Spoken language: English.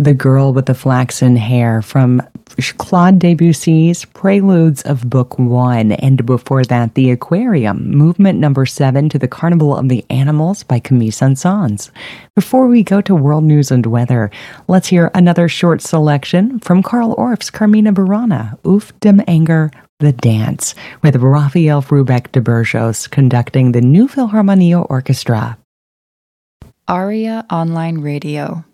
The Girl with the Flaxen Hair from Claude Debussy's Preludes of Book 1. And before that, The Aquarium, Movement Number 7 to the Carnival of the Animals by Camille Saint-Saëns. Before we go to world news and weather, let's hear another short selection from Carl Orff's Carmina Burana, Auf dem Anger, The Dance, with Raphael Frubeck de Burgos conducting the New Philharmonia Orchestra. ARIA Online Radio.